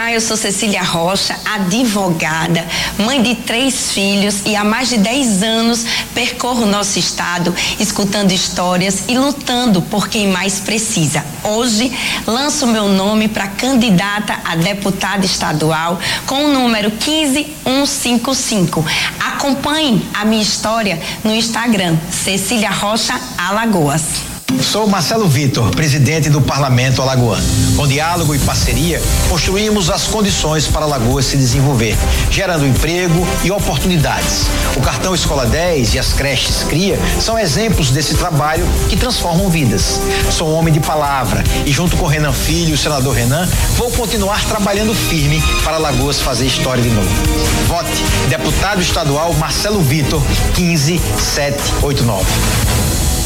Olá, eu sou Cecília Rocha, advogada, mãe de 3 filhos e há mais de 10 anos percorro o nosso estado escutando histórias e lutando por quem mais precisa. Hoje lanço meu nome para candidata a deputada estadual com o número 15155. Acompanhe a minha história no Instagram, Cecília Rocha Alagoas. Sou Marcelo Vitor, presidente do Parlamento Alagoano. Com diálogo e parceria, construímos as condições para Alagoas se desenvolver, gerando emprego e oportunidades. O cartão Escola 10 e as creches CRIA são exemplos desse trabalho que transformam vidas. Sou um homem de palavra e, junto com Renan Filho e o senador Renan, vou continuar trabalhando firme para Alagoas fazer história de novo. Vote deputado estadual Marcelo Vitor 15789.